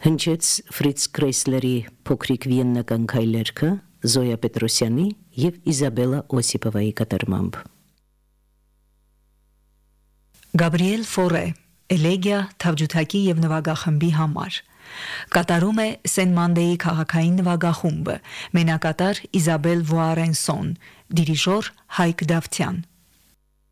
Հնչեց Ֆրից Կրեսլերի փոքրիկ վիեննական քայլերքը Զոյա Պետրոսյանի եւ Իզաբելա Օսիպովայի կատարմամբ։ Գաբրիել Ֆորե Էլեգիա թավջութակի եւ նվագախմբի համար կատարում է Սեն Մանդեի քաղաքային նվագախումբը, մենակատար Իզաբել Վոարենսոն, դիրիժոր Հայկ Դավթյան։